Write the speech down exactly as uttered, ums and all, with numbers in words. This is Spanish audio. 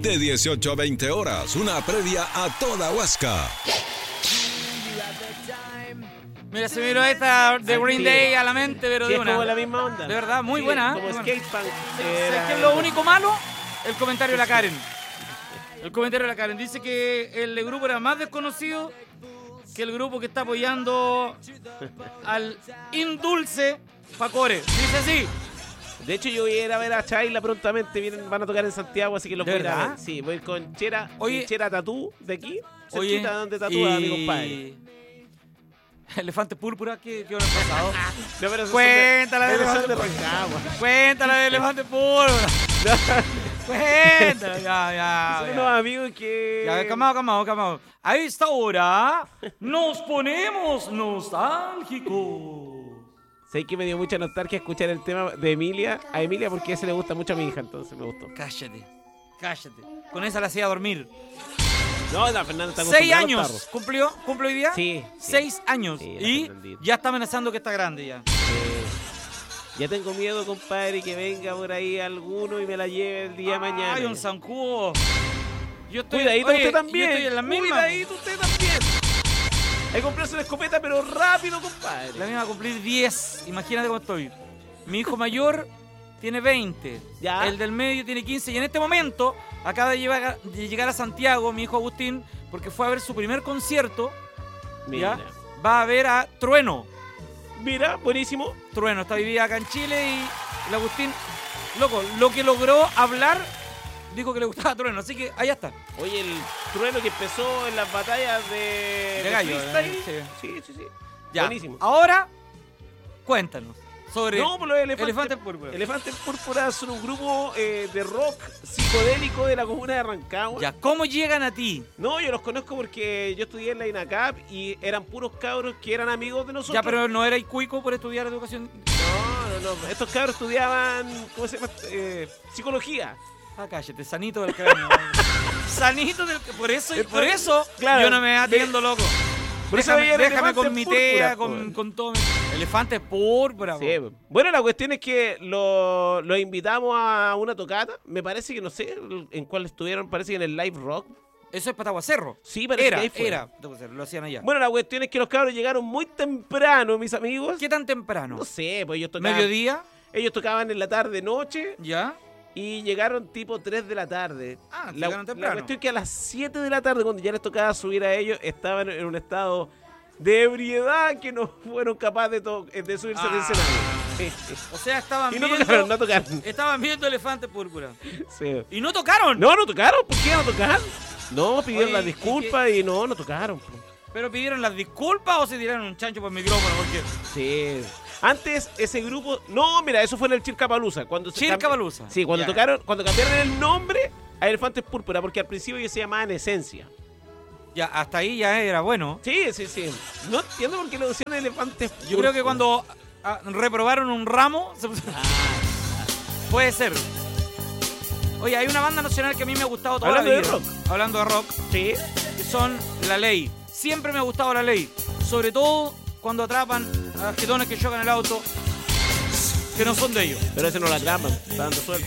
De dieciocho a veinte horas, una previa a toda Huasca. Mira, se me vino esta de Green Day a la mente, pero Sí, de es una. como la misma onda. De verdad, muy Sí, buena. Como muy buena. skate punk. ¿Sabes era- qué es lo único malo? El comentario de la Karen. El comentario de la Karen dice que el grupo era más desconocido que el grupo que está apoyando al Indulce Pacore. Dice así. De hecho, yo voy a ir a ver a Chayla prontamente. Vienen, van a tocar en Santiago, así que los ¿De voy a ir a verdad? ver. Sí, voy a ir con Chera, Oye. Chera Tatú de aquí. Oye, Cerquita donde tatúa a mi compadre. y... Elefante púrpura, ¿qué, qué hora ha pasado? No, pero esos Cuéntala de son de, esos son de Elefante Rancagua. Cuéntala de Elefante púrpura. Cuéntala, ya, ya. Son ya. unos amigos que... Ya, calmado, calmado, calmado. A esta hora nos ponemos nostálgicos. Sé que me dio mucha nostalgia escuchar el tema de Emilia. A Emilia porque ese le gusta mucho a mi hija, entonces me gustó. Cállate, cállate. Con esa la hacía dormir. No, la Fernanda está Seis acostumbrada a los años tarros. cumplió, cumple hoy día. Sí, sí. Seis años. Sí, la y Fernandita. ya está amenazando que está grande ya. Eh, ya tengo miedo, compadre, que venga por ahí alguno y me la lleve el día de mañana. Ay, un zancudo. Yo estoy, Cuidadito oye, usted también. Yo estoy en la misma. Cuidadito usted también. Hay que comprarse una escopeta, pero rápido, compadre. La misma va a cumplir diez. Imagínate cómo estoy. Mi hijo mayor tiene veinte. Ya. El del medio tiene quince. Y en este momento acaba de, llevar- de llegar a Santiago mi hijo Agustín porque fue a ver su primer concierto. Mira. ¿Ya? Va a ver a Trueno. Mira, buenísimo. Trueno está vivía acá en Chile y el Agustín, loco, lo que logró hablar, dijo que le gustaba Trueno. Así que allá está. Oye, el trueno que empezó en las batallas de, De gallo, freestyle. ¿eh? Sí, sí, sí. Ya. Buenísimo. Ahora, cuéntanos sobre No, por los elefantes, Elefantes Púrpura. Elefantes Púrpura son un grupo eh, de rock psicodélico de la comuna de Rancagua. Ya, ¿cómo llegan a ti? No, yo los conozco porque yo estudié en la INACAP y eran puros cabros que eran amigos de nosotros. Ya, pero no era cuico por estudiar educación. No, no, no. Estos cabros estudiaban, ¿cómo se llama? Eh, psicología. Ah, cállate, sanito del cráneo. Sanito del Por eso, Esto- por eso claro, yo no me atiendo, loco. Por eso Déjame, veían déjame elefantes con mi púrpura, tea, po. con, con todo. mi- Elefantes púrpura, Sí, po. bueno, la cuestión es que lo, lo invitamos a una tocata. Me parece que no sé en cuál estuvieron, parece que en el Live Rock. Eso es Pataguacerro. Sí, parece Era, que ahí fue. era. Pataguacerro, lo hacían allá. Bueno, la cuestión es que los cabros llegaron muy temprano, mis amigos. ¿Qué tan temprano? No sé, pues ellos tocaban. ¿Mediodía? Ellos tocaban en la tarde, noche. ¿Ya? Y llegaron tipo tres de la tarde. Ah, la, llegaron la temprano. cuestión es que a las siete de la tarde, cuando ya les tocaba subir a ellos, estaban en un estado de ebriedad que no fueron capaces de, to- de subirse al Ah. escenario. Sí. O sea, estaban Y no viendo... tocaron, no tocaron. Estaban viendo Elefantes Púrpura. Sí. ¿Y no tocaron? No, no tocaron. ¿Por qué no tocaron? No, pidieron Oye, las ¿y disculpas y, no, no tocaron. po. ¿Pero pidieron las disculpas o se tiraron un chancho por el micrófono? Porque Sí. Antes ese grupo, no, mira, eso fue en el Chircapalusa, cuando se Chircapalusa. cambi- Sí, cuando Ya. tocaron, cuando cambiaron el nombre a Elefantes Púrpura, porque al principio ellos se llamaban Esencia. ya, hasta ahí ya era bueno. Sí, sí, sí. No entiendo por qué lo decían Elefantes Púrpura. Yo creo que cuando ah, reprobaron un ramo, se puso- puede ser. Oye, hay una banda nacional que a mí me ha gustado toda Hablando la de vida. rock. Hablando de rock. Sí. Que son La Ley. Siempre me ha gustado La Ley. Sobre todo cuando atrapan a jetones que chocan el auto que no son de ellos. Pero ese no lo atrapan, está dando suelto.